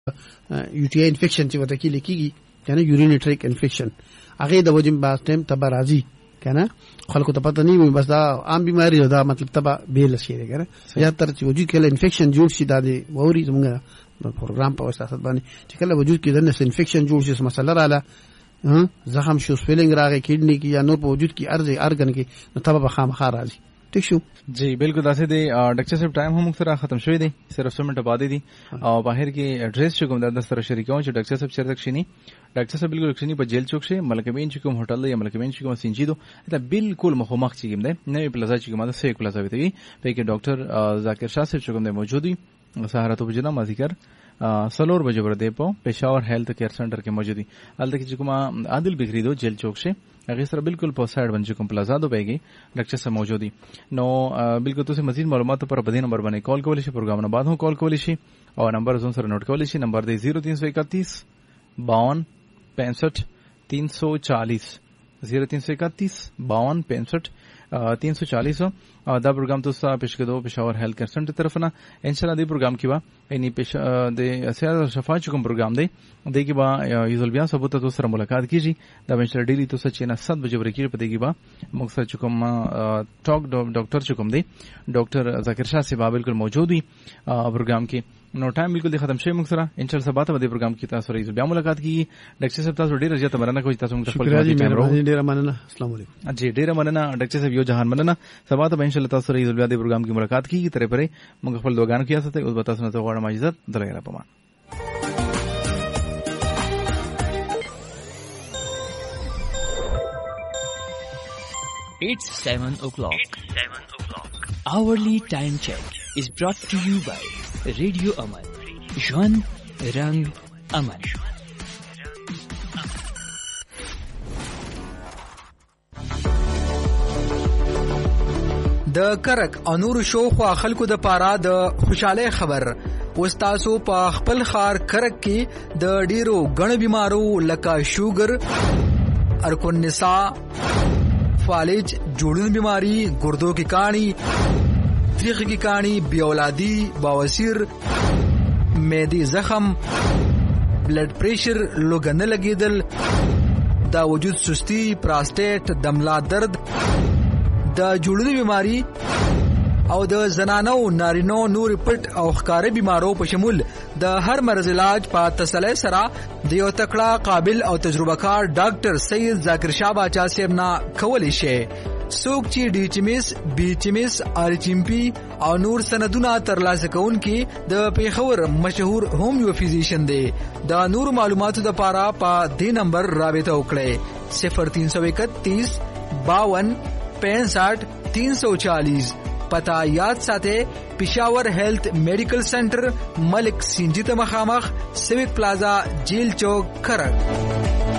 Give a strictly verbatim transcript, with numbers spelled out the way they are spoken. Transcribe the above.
یو ټي آی انفیکشن چې وته کې لیکيږي کنه یورینری ټریک انفیکشن هغه د وجم باس ټیم تبرازي کنه خلکو ته پته نه وي بس دا عام بیماری ده مطلب تبا بیل شي کنه یا تر چې وجود کې انفیکشن جوړ شي د ووري زموږ پروګرام په واسطه باندې چې کله وجود کې د نس انفیکشن جوړ شي مسله رااله زخم شو سویلنګ راغی کډنی کې یا نور په وجود کې ارزي ارګن کې نو تبا خامخا راځي ٹھیک شو جی بالکل داسې دی ډاکټر صاحب ټایم هم سره ختم شوی دی صرف څو منټه بعد دی او بهر کې ایڈریس چې کوم د سره شریکاو چې ډاکټر صاحب چیرته شینی ډاکټر صاحب بالکل شینی په جیل چوک شه ملکمین چې کوم هوټل دی ملکمین چې کوم سینجیدو دا بالکل مخمخ چې کوم دی نوې پلازا چې کوم دا سیک پلازا وي دی په کې ډاکټر ذاکر شاه صاحب چې کوم دی موجود دی سهارت بجنا مازیګر سلور بجے ور دی په پېښور هیلث کیر سنټر کې موجود دی الته چې کوم عادل بګری دو جیل چوک شه هغه سره بالکل په سایډ باندې کوم پلازا دو بیگی ډاکټر صاحب موجود دي نو بالکل تاسو مزید معلومات پر په دې نمبر باندې کال کولی شئ پروګرام نه بعد هم کال کولی شئ او نمبر زون سره نوٹ کولی شئ نمبر دی زیرو تین سو اکتیس باون پینسٹھ تین سو چالیس زیرو تین سو اکتیس باون پینسٹھ تین سو چالیس دا پروګرام تاسو پیش کړو پېښور هیلث کیر سنټر طرف نه ان شاء الله دې پروګرام کې با یعنی پېښ د سیاده شفا چې کوم پروګرام دی دې کې با یوزل بیا ثبوت تاسو سره ملاقات کیږي دا بنشر ډیلی تاسو چې نه سات بجې ورکیږي په دې کې با موږ سره چې کوم ټاک ډاکټر چې کوم دی ډاکټر ذاکر شاه صاحب بالکل موجود دي پروګرام کې نو ټایم بالکل ختم شوی موږ سره ان شاء الله سبا ته د پروګرام کې تاسو سره بیا ملاقات کیږي ډاکټر صاحب تاسو ډیر زیاته مننه کوم تاسو موږ خپل ټایم ډیر مننه السلام علیکم جی ډیر مننه ډاکټر صاحب یو جهان مننه سبا ته ان شاء الله تاسو سره بیا د پروګرام کې ملاقات کیږي ترې پرې موږ خپل دوګانو کې استه او تاسو نه غواړم اجازه درغره پمان It's seven o'clock. It's seven o'clock. Hourly time check is brought to you by Radio Aman. Jwan Rang Aman. د کرک انور شو خو خلکو د پاره د خوشاله خبر وستاسو په خپل خار کرک کې د ډیرو غن بیمارو لکه شوګر ارکون نسا فالج جوړون بیماری ګردو کی کانی تریخ کی کانی بیولادی بواسیر معدی زخم بلڈ پریشر لوګن لګیدل دا وجود سستی پراسټیټ دملا درد د جوړونی بیماری او د زنانو نارینو نور پټ او ښکار بیمارو په شمول د هر مرض علاج په تسلی سره د یو تکړه قابل او تجربه کار ډاکټر سید ذاکر شاه باچا صاحب نه کولی شي څوک چې ډي ایچ ام ایس بي ایچ ام ایس آر ایچ ام پی او نور سندونه ترلاسه کوونکي د پیښور مشهور هومیو فزیشن دی د نور معلوماتو لپاره په دې نمبر رابطه وکړئ صفر تین سو اکتیس باون پینسٹھ تین سو چالیس پتا یاد ساتے پشاور ہیلتھ میڈیکل سینٹر ملک سنجیت مخامخ سیوک پلازا جیل چوک کرک